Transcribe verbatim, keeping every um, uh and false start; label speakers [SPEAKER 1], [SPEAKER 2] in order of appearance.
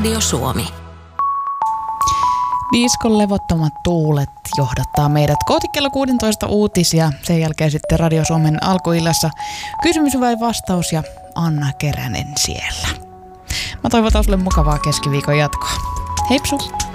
[SPEAKER 1] Radio Suomi.
[SPEAKER 2] Diskon levottomat tuulet johdattaa meidät kohti kello kuusitoista uutisia. Sen jälkeen sitten Radio Suomen alkuillassa kysymys vai vastaus ja Anna Keränen siellä. Mä toivotan sulle mukavaa keskiviikon jatkoa. Heipsu!